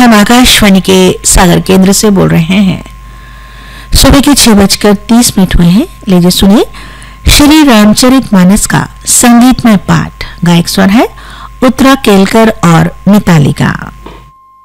हम आकाशवाणी के सागर केंद्र से बोल रहे हैं। सुबह के 6:30 हुए हैं। लीजिए सुनिए श्री रामचरितमानस का संगीतमय पाठ। गायक स्वर है उत्तरा केलकर और मिताली का।